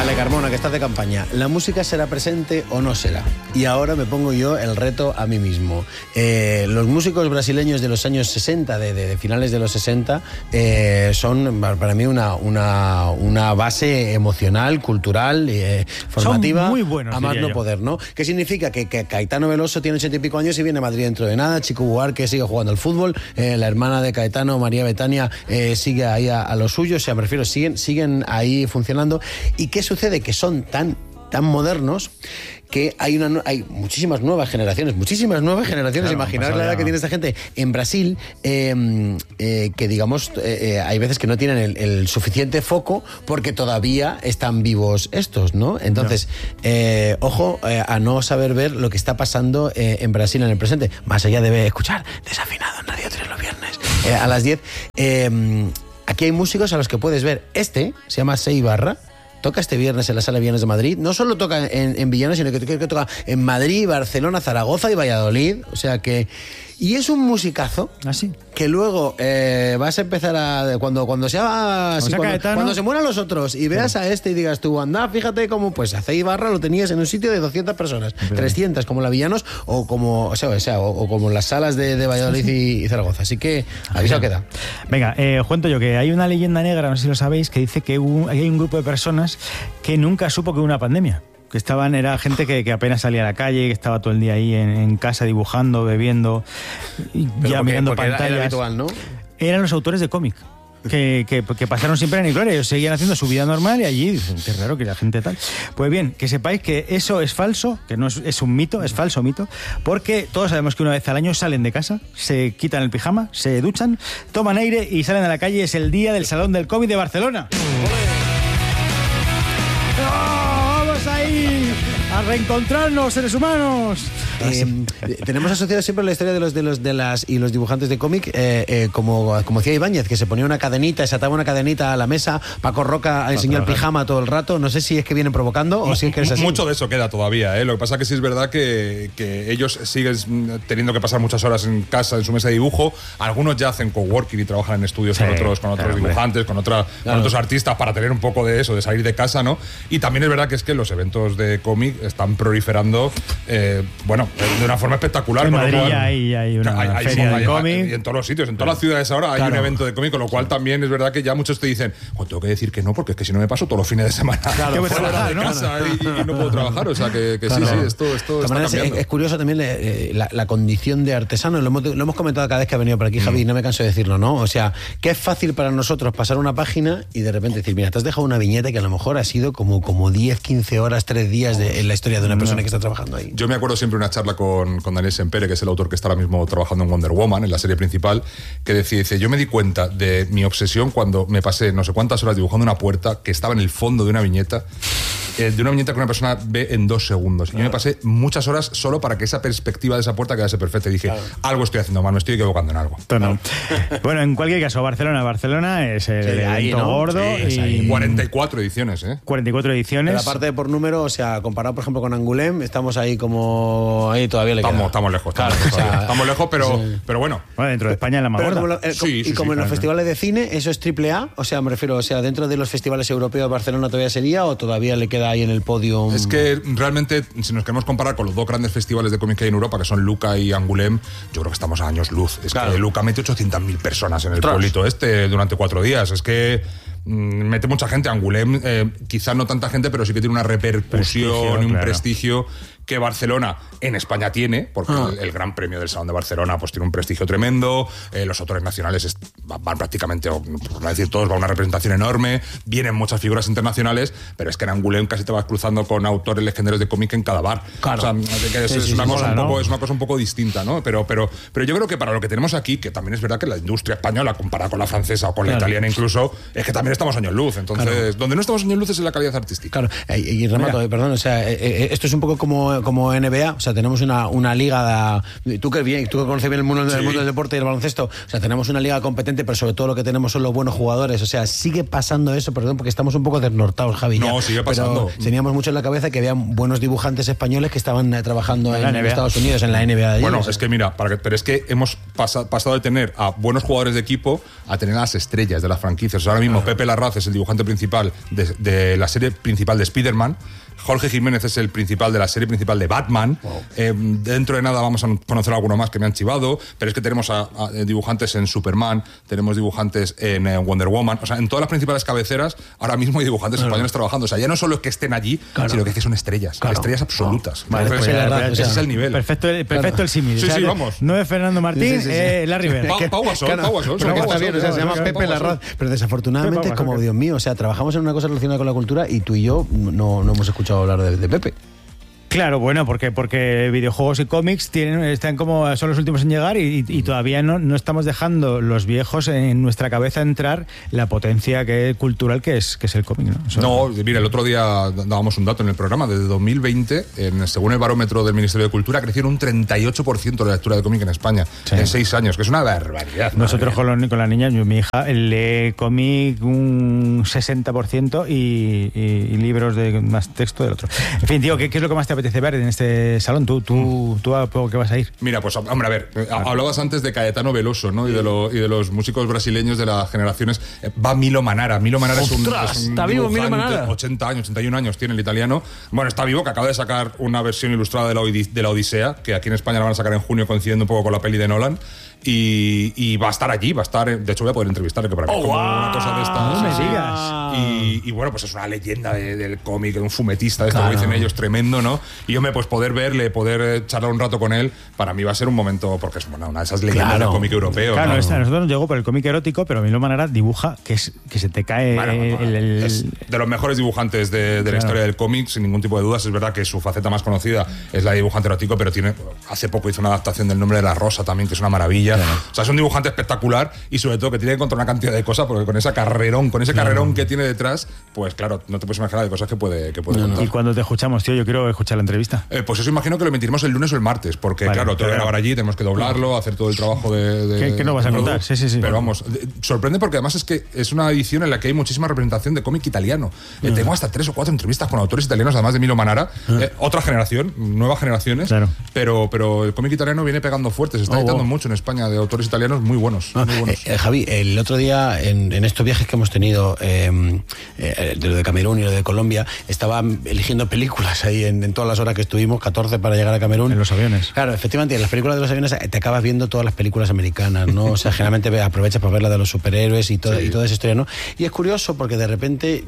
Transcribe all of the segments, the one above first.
Dale, Carmona, que estás de campaña. ¿La música será presente o no será? Y ahora me pongo yo el reto a mí mismo. Los músicos brasileños de los años 60, de finales de los 60, son para mí una base emocional, cultural, formativa. Son muy buenos, a más no poder, ¿no? ¿Qué significa? Que Caetano Veloso tiene 80 y pico años y viene a Madrid dentro de nada. Chico Buarque sigue jugando al fútbol. La hermana de Caetano, María Betania, sigue ahí a lo suyo. O sea, me refiero, siguen ahí funcionando. ¿Y qué sucede? Que son tan modernos que hay muchísimas nuevas generaciones. Claro, imaginar la edad que tiene esta gente. En Brasil, que digamos, hay veces que no tienen el suficiente foco porque todavía están vivos estos, ¿no? Entonces, ojo a no saber ver lo que está pasando en Brasil en el presente. Más allá de escuchar Desafinado en Radio 3 los viernes a las 10. Aquí hay músicos a los que puedes ver. Se llama Sei Barra. Toca este viernes en la Sala Viernes de Madrid. No solo toca en Villena, sino que toca en Madrid, Barcelona, Zaragoza y Valladolid. O sea que... Y es un musicazo. ¿Ah, sí? Que luego vas a empezar a... Cuando se mueran los otros y veas a y digas tú, anda, fíjate cómo... Pues a Sei Barra lo tenías en un sitio de 200 personas. Pero 300 como la Villanos o como las salas de Valladolid y Zaragoza. Así que avisado queda. Venga, cuento yo que hay una leyenda negra, no sé si lo sabéis, que dice que hay un grupo de personas que nunca supo que hubo una pandemia. Que era gente que apenas salía a la calle, que estaba todo el día ahí en casa dibujando, bebiendo, mirando pantallas. Era habitual, ¿no? Eran los autores de cómic. Que pasaron sin pena ni gloria. Ellos seguían haciendo su vida normal y allí dicen, qué raro que la gente tal. Pues bien, que sepáis que eso es falso, que no es un mito, es falso mito, porque todos sabemos que una vez al año salen de casa, se quitan el pijama, se duchan, toman aire y salen a la calle. Es el día del Salón del COVID de Barcelona. ¡A reencontrarnos, seres humanos! Tenemos asociado siempre la historia de los dibujantes de cómic, como decía Ibáñez, que se ponía una cadenita, se ataba una cadenita a la mesa. Paco Roca enseñó el pijama todo el rato. No sé si es que vienen provocando o si es que es así. Mucho de eso queda todavía, ¿eh? Lo que pasa es que sí es verdad que ellos siguen teniendo que pasar muchas horas en casa, en su mesa de dibujo. Algunos ya hacen coworking y trabajan en estudios con otros dibujantes, con otros artistas, para tener un poco de eso, de salir de casa, ¿no? Y también es verdad que es que los eventos de cómic están proliferando, de una forma espectacular. En Madrid hay una feria de cómic. Y en todos los sitios, en todas las ciudades ahora hay un evento de cómic, con lo cual también es verdad que ya muchos te dicen, tengo que decir que no, porque es que si no me paso todos los fines de semana fuera de casa y no puedo trabajar. O sea que sí, esto está cambiando. Es curioso también la condición de artesano. Lo hemos comentado cada vez que ha venido por aquí, Javi, y no me canso de decirlo, ¿no? O sea, que es fácil para nosotros pasar una página y de repente decir, mira, te has dejado una viñeta que a lo mejor ha sido como 10, 15 horas, 3 días en la historia de una persona que está trabajando ahí. Yo me acuerdo siempre una charla con Daniel Sempere, que es el autor que está ahora mismo trabajando en Wonder Woman, en la serie principal, que dice, yo me di cuenta de mi obsesión cuando me pasé no sé cuántas horas dibujando una puerta que estaba en el fondo de una viñeta que una persona ve en 2 segundos. Y yo me pasé muchas horas solo para que esa perspectiva de esa puerta quedase perfecta. Y dije, algo estoy haciendo mal, me estoy equivocando en algo. Bueno, en cualquier caso, Barcelona es el evento gordo. Y 44 ediciones, 44 ediciones. Pero aparte por número, o sea, comparado por ejemplo con Angoulême, estamos ahí como... Ahí todavía le queda. Estamos lejos. Estamos lejos, pero bueno. Dentro de España es la más gorda. Como en los festivales de cine, ¿eso es AAA? O sea, me refiero, dentro de los festivales europeos, Barcelona todavía sería, o todavía le queda ahí en el podio. Es que realmente, si nos queremos comparar con los 2 grandes festivales de cómic que hay en Europa, que son Lucca y Angoulême, yo creo que estamos a años luz. Es que Lucca mete 800.000 personas en el pueblito durante 4 días. Es que mete mucha gente. Angoulême, quizás no tanta gente, pero sí que tiene una repercusión y un prestigio que Barcelona en España tiene, porque el Gran Premio del Salón de Barcelona pues tiene un prestigio tremendo, los autores nacionales van prácticamente, por no decir todos, va una representación enorme, vienen muchas figuras internacionales, pero es que en Angoulême casi te vas cruzando con autores legendarios de cómic en cada bar. O sea, es una cosa un poco distinta, ¿no? Pero yo creo que para lo que tenemos aquí, que también es verdad que la industria española, comparada con la francesa o con la italiana incluso, es que también estamos años luz. Entonces, donde no estamos años luz es en la calidad artística. Y remato, perdón, o sea, esto es un poco como como NBA, o sea, tenemos una liga, tú que conoces bien el mundo del deporte y el baloncesto, o sea, tenemos una liga competente, pero sobre todo lo que tenemos son los buenos jugadores, o sea, sigue pasando eso, perdón, porque estamos un poco desnortados, Javi. No, sigue pasando. Pero teníamos mucho en la cabeza que había buenos dibujantes españoles que estaban trabajando en Estados Unidos, en la NBA. Bueno, es que mira, pero es que hemos pasado de tener a buenos jugadores de equipo a tener a las estrellas de las franquicias. O sea, ahora mismo Pepe Larraz es el dibujante principal de la serie principal de Spider-Man. Jorge Jiménez es el principal de la serie principal de Batman. Wow. Dentro de nada vamos a conocer a alguno más que me han chivado, pero es que tenemos a dibujantes en Superman, tenemos dibujantes en Wonder Woman, o sea, en todas las principales cabeceras ahora mismo hay dibujantes españoles trabajando. O sea, ya no solo es que estén allí, sino que son estrellas, estrellas absolutas. Entonces, ese es el nivel. Perfecto el símil. Sí, sí, vamos. No es Fernando Martín, Larry Bird. Pau Gasol. Está bien, o sea, se llama Pepe Larraz. Pero desafortunadamente es como, Dios mío, o sea, trabajamos en una cosa relacionada con la cultura y tú y yo no hemos escuchado hablar de Pepe. Claro, bueno, porque videojuegos y cómics están como son los últimos en llegar y todavía no estamos dejando los viejos en nuestra cabeza entrar la potencia cultural que es el cómic, ¿no? No, mira, el otro día dábamos un dato en el programa. Desde 2020, según el barómetro del Ministerio de Cultura, crecieron un 38% la lectura de cómic en España en 6 años, que es una barbaridad. Nosotros con la niña, mi hija lee cómic un 60% y libros de más texto del otro. En fin, tío, ¿qué es lo que más te apetece ver en este salón? ¿Tú a poco que vas a ir? Mira, pues hombre, a ver, hablabas antes de Caetano Veloso, ¿no? Y de los músicos brasileños de las generaciones. Va Milo Manara. Milo Manara es un ¿está vivo Milo Manara? 80 años, 81 años tiene el italiano. Bueno, está vivo, que acaba de sacar una versión ilustrada de la Odisea, que aquí en España la van a sacar en junio, coincidiendo un poco con la peli de Nolan. Y va a estar allí, de hecho voy a poder entrevistarle, que para mí como una cosa de estas. No me digas. Y bueno, pues es una leyenda del cómic, un fumetista, esto que dicen ellos, tremendo, ¿no? Y yo pues poder verle, poder charlar un rato con él, para mí va a ser un momento, porque es una de esas leyendas del cómic europeo. Claro, a nosotros nos llegó por el cómic erótico, pero Milo Manara dibuja que se te cae es de los mejores dibujantes de la historia del cómic, sin ningún tipo de dudas. Es verdad que su faceta más conocida es la de dibujante erótico, pero hace poco hizo una adaptación del Nombre de la Rosa también, que es una maravilla. Claro. O sea, es un dibujante espectacular y sobre todo que tiene que controlar una cantidad de cosas, porque con ese carrerón que tiene detrás, pues claro, no te puedes imaginar de cosas que puede contar. Y cuando te escuchamos, tío, yo quiero escuchar la entrevista. Pues eso imagino que lo emitiremos el lunes o el martes, porque claro, tengo que grabar allí, tenemos que doblarlo, hacer todo el trabajo de ¿Qué no vas a contar? Sí. Pero vamos, sorprende porque además es que es una edición en la que hay muchísima representación de cómic italiano. Tengo hasta 3 o 4 entrevistas con autores italianos, además de Milo Manara. Otra generación, nuevas generaciones, claro. Pero el cómic italiano viene pegando fuerte, se está editando mucho en España de autores italianos muy buenos. Javi, el otro día en estos viajes que hemos tenido, de lo de Camerún y lo de Colombia, estaba eligiendo películas ahí en todas las horas que estuvimos, 14 para llegar a Camerún. En los aviones. Claro, efectivamente, en las películas de los aviones te acabas viendo todas las películas americanas, ¿no? O sea, generalmente aprovechas para ver la de los superhéroes y toda esa historia, ¿no? Y es curioso porque de repente,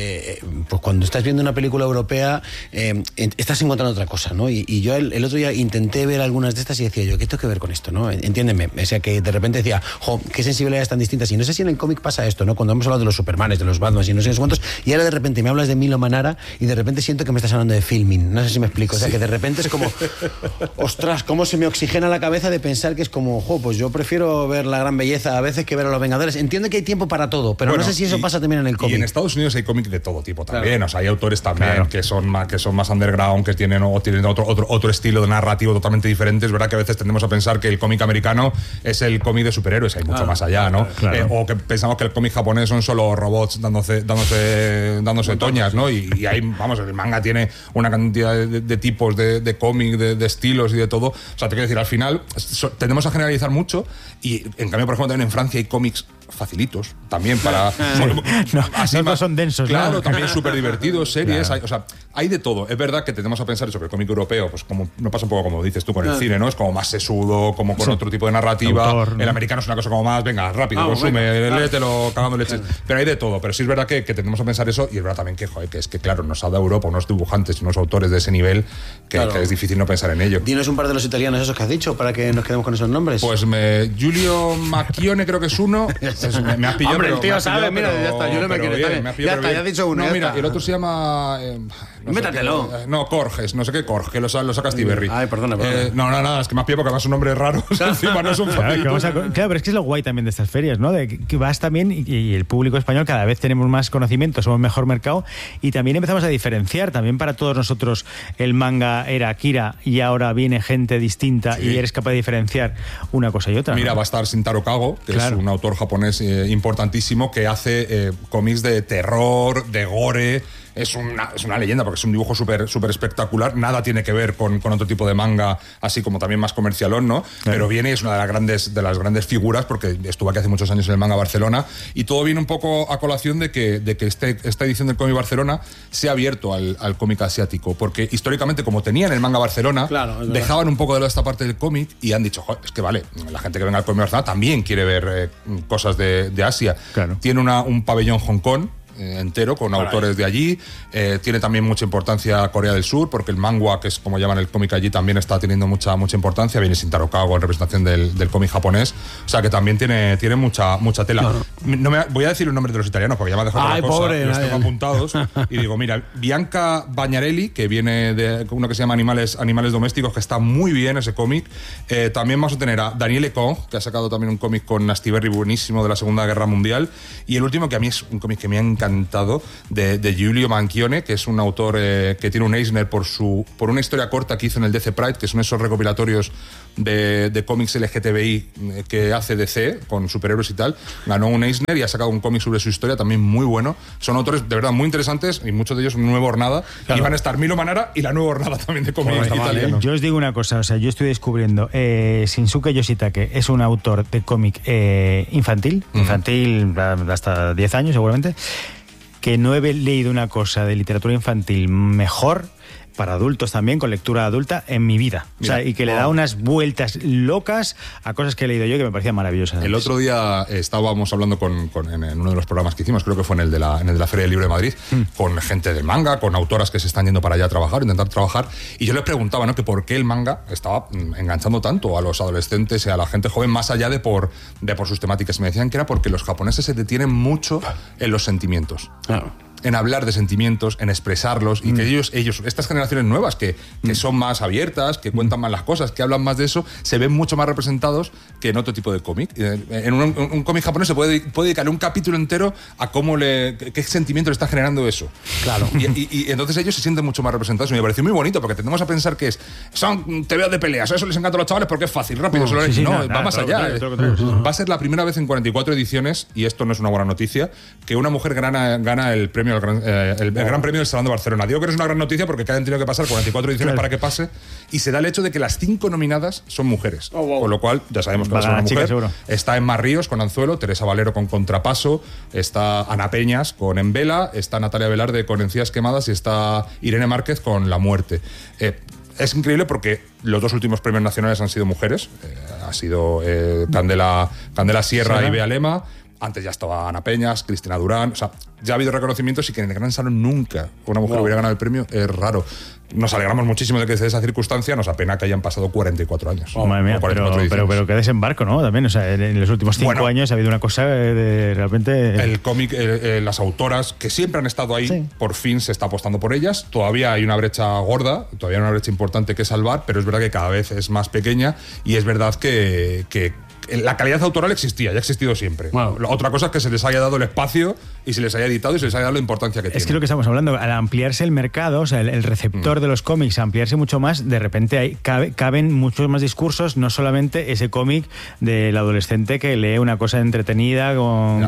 pues cuando estás viendo una película europea, estás encontrando otra cosa, ¿no? Y yo el otro día intenté ver algunas de estas y decía yo, ¿qué tengo que ver con esto, no? Entiéndeme, o sea, que de repente decía, qué sensibilidades tan distintas. Y no sé si en el cómic pasa esto, ¿no? Cuando hemos hablado de los Supermanes, de los Batmans y no sé cuántos, y ahora de repente me hablas de Milo Manara y de repente siento que me estás hablando de filming. No sé si me explico. O sea, que de repente es como, ostras, cómo se me oxigena la cabeza de pensar que es como, pues yo prefiero ver La Gran Belleza a veces que ver a Los Vengadores. Entiendo que hay tiempo para todo, pero bueno, no sé si eso pasa también en el cómic. Y en Estados Unidos hay cómic de todo tipo también. Claro. O sea, hay autores también que son más underground, que tienen otro estilo de narrativo totalmente diferente. Es verdad que a veces tendemos a pensar que el cómic americano es el cómic de superhéroes, hay mucho más allá, ¿no? Claro. O que pensamos que el cómic japonés son solo robots dándose toñas, ¿no? Y ahí, vamos, el manga tiene una cantidad de tipos de cómic, de estilos y de todo. O sea, te quiero decir, al final tendemos a generalizar mucho y en cambio, por ejemplo, también en Francia hay cómics facilitos también para así no son densos, claro, ¿no? también súper divertidos, series, claro. Hay de todo. Es verdad que tendemos a pensar eso, que el cómic europeo, pues como no pasa un poco como dices tú con el cine, ¿no? Es como más sesudo, como con otro tipo de narrativa. Autor, ¿no? El americano es una cosa como más, venga, rápido, consume, léetelo, cagando leches. Pero hay de todo. Pero sí es verdad que tendemos a pensar eso, y es verdad también que es que claro, nos ha dado Europa unos dibujantes y unos autores de ese nivel que es difícil no pensar en ello. Dinos un par de los italianos esos que has dicho para que nos quedemos con esos nombres. Pues Giulio Macchione creo que es uno. Me has pillado. Hombre, pero el tío me has pillado, sabe, mira, pero- ya está, yo no me pero quiero. bien, Está me has bien. Ya pillado está, ya has bien. dicho uno. No, ya mira, está. y el otro se llama. Métatelo. No, Corges, no sé qué Corge, que lo saca Stiberry. Ay, perdona. No, nada, es que me has pillado porque además son nombres raros. Encima no son Claro, fáciles. claro, pero es que es lo guay también de estas ferias, ¿no? De que vas también y el público español cada vez tenemos más conocimiento, somos mejor mercado y también empezamos a diferenciar. También para todos nosotros el manga era Akira y ahora viene gente distinta y eres capaz de diferenciar una cosa y otra. Mira, ¿no? va a estar Shintaro Kago, que Claro. es un autor japonés importantísimo que hace cómics de terror, de gore. Es una leyenda porque es un dibujo súper espectacular. Nada tiene que ver con otro tipo de manga, así como también más comercialón, ¿no? Claro. Pero viene y es una de las grandes figuras porque estuvo aquí hace muchos años en el Manga Barcelona y todo viene un poco a colación de que esta edición del Cómic Barcelona se ha abierto al cómic asiático porque históricamente como tenían el Manga Barcelona, Claro, es verdad. dejaban un poco de lado esta parte del cómic y han dicho, es que vale, la gente que venga al Cómic Barcelona también quiere ver cosas de Asia. Claro. Tiene un pabellón Hong Kong entero con autores de allí. Tiene también mucha importancia Corea del Sur porque el manga, que es como llaman el cómic allí, también está teniendo mucha importancia. Viene Shintaro Kago en representación del cómic japonés, o sea que también tiene mucha tela. Claro. No voy a decir los nombres de los italianos porque ya me ha dejado Ay, la cosa, pobre, los ay, tengo ay. apuntados y digo, mira, Bianca Bagnarelli, que viene de uno que se llama Animales Domésticos, que está muy bien ese cómic. También vamos a tener a Daniele Kong, que ha sacado también un cómic con Astiberri buenísimo de la Segunda Guerra Mundial, y el último, que a mí es un cómic que me ha encantado, de Giulio Manchione, que es un autor que tiene un Eisner por una historia corta que hizo en el DC Pride, que son esos recopilatorios de cómics LGTBI que hace DC con superhéroes y tal. Ganó un Eisner y ha sacado un cómic sobre su historia también muy bueno. Son autores de verdad muy interesantes y muchos de ellos Nueva Hornada. Claro. Y van a estar Milo Manara y la Nueva Hornada también de cómic Joder, está mal, italiano. Yo os digo una cosa, o sea, yo estoy descubriendo, Shinsuke Yoshitake es un autor de cómic infantil hasta 10 años seguramente, que no he leído una cosa de literatura infantil mejor para adultos también, con lectura adulta, en mi vida. Mira, o sea, y que le da unas vueltas locas a cosas que he leído yo que me parecían maravillosas. El otro día estábamos hablando en uno de los programas que hicimos, creo que fue en el de la Feria del Libro de Madrid, con gente del manga, con autoras que se están yendo para allá a trabajar, intentar trabajar, y yo les preguntaba, ¿no?, que por qué el manga estaba enganchando tanto a los adolescentes y a la gente joven, más allá de por sus temáticas. Y me decían que era porque los japoneses se detienen mucho en los sentimientos. Claro. En hablar de sentimientos, en expresarlos, y que ellos, estas generaciones nuevas que son más abiertas, que cuentan más las cosas, que hablan más de eso, se ven mucho más representados que en otro tipo de cómic. En un cómic japonés se puede dedicar un capítulo entero a qué sentimiento le está generando eso. Claro. Y entonces ellos se sienten mucho más representados. Y me pareció muy bonito porque tendemos a pensar que son tebeos de peleas, eso les encanta a los chavales porque es fácil, rápido, va más allá. Va a ser la primera vez en 44 ediciones, y esto no es una buena noticia, que una mujer gana el premio el Gran Premio del Salón de Barcelona. Digo que no es una gran noticia porque han tenido que pasar 44 ediciones para que pase, y se da el hecho de que las 5 nominadas son mujeres. Con lo cual, ya sabemos que va a ser una mujer. Seguro. Está Emma Ríos con Anzuelo, Teresa Valero con Contrapaso, está Ana Peñas con En Vela, está Natalia Velarde con Encías Quemadas y está Irene Márquez con La Muerte. Es increíble porque los dos últimos premios nacionales han sido mujeres. Ha sido Candela Sierra y Bea Lema. Antes ya estaba Ana Peñas, Cristina Durán. O sea, ya ha habido reconocimientos, y que en el Gran Salón nunca una mujer hubiera ganado el premio es raro. Nos alegramos muchísimo de que desde esa circunstancia, nos apena que hayan pasado 44 años. Madre mía, o 44 ediciones. pero qué desembarco, ¿no? También, o sea, en los últimos 5 años ha habido una cosa de realmente... El cómic, las autoras que siempre han estado ahí, por fin se está apostando por ellas. Todavía hay una brecha gorda, todavía hay una brecha importante que salvar, pero es verdad que cada vez es más pequeña, y es verdad que la calidad autoral existía, ya ha existido siempre. Wow. Otra cosa es que se les haya dado el espacio y se les haya editado y se les haya dado la importancia que tiene. Es que lo que estamos hablando, al ampliarse el mercado, o sea, el receptor de los cómics, ampliarse mucho más, de repente caben muchos más discursos, no solamente ese cómic del adolescente que lee una cosa entretenida con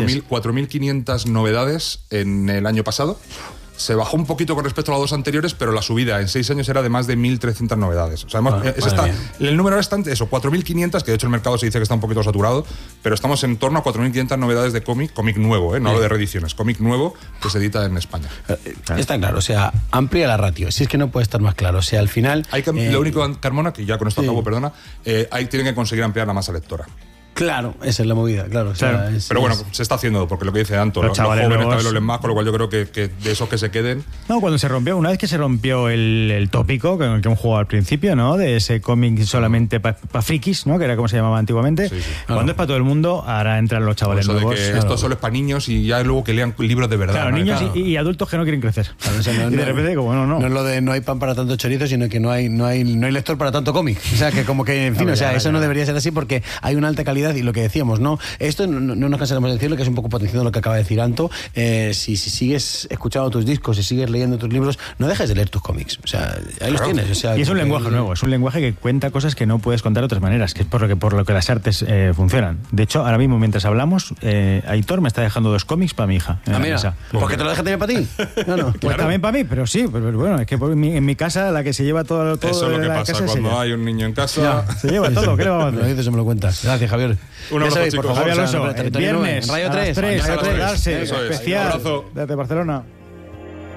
4.500 novedades en el año pasado. Se bajó un poquito con respecto a los dos anteriores, pero la subida en 6 años era de más de 1.300 novedades. O sea, el número es eso, 4.500, que de hecho el mercado se dice que está un poquito saturado, pero estamos en torno a 4.500 novedades de cómic nuevo, no lo de reediciones, cómic nuevo que se edita en España. Está claro, o sea, amplia la ratio, si es que no puede estar más claro. O sea, al final... Lo único, Carmona, que ya con esto acabo, perdona, ahí tienen que conseguir ampliar la masa lectora. Claro, esa es la movida, claro. Claro. Pero bueno, se está haciendo, porque lo que dice Anto, los chavales jóvenes nuevos- también lo leen más, con lo cual yo creo que de esos que se queden. No, cuando se rompió, una vez que se rompió el tópico con el que hemos jugado al principio, ¿no? De ese cómic solamente para frikis, ¿no? Que era como se llamaba antiguamente. Sí, sí. Cuando es para todo el mundo, ahora entran los chavales Eso de nuevos. que Claro. esto solo es para niños y ya luego que lean libros de verdad. Claro, ¿no? niños Claro. y adultos que no quieren crecer. Claro, o sea, y de repente, como no. No es lo de no hay pan para tanto chorizo, sino que no hay lector para tanto cómic. O sea, que como que, en fin, No, o sea, ya, eso ya. no debería ser así porque hay una alta calidad y lo que decíamos, ¿no? Esto no nos cansaremos de decirlo, que es un poco potenciando lo que acaba de decir Anto. Si sigues escuchando tus discos, si sigues leyendo tus libros, no dejes de leer tus cómics. O sea, ahí los tienes. O sea, Y es un lenguaje nuevo, es un lenguaje que cuenta cosas que no puedes contar de otras maneras, que es por lo que las artes funcionan. De hecho, ahora mismo, mientras hablamos, Aitor me está dejando 2 cómics para mi hija. En Ah, la mira, mesa. ¿por qué te lo dejas tener para ti? No. Pues también para mí, pero sí, pero bueno, es que en mi casa la que se lleva todo Eso es lo de que la pasa casa es cuando ella. hay un niño en casa. Se lleva todo, ¿qué le vamos a Me lo hacer? dices o me lo cuentas. Gracias, Javier. Un Ya abrazo, sabéis, chicos. por favor, Javier o sea, Alonso, el Territorio viernes en Radio a las 3. 3, Radio a 3, darse, eso es. especial Un abrazo. desde Barcelona.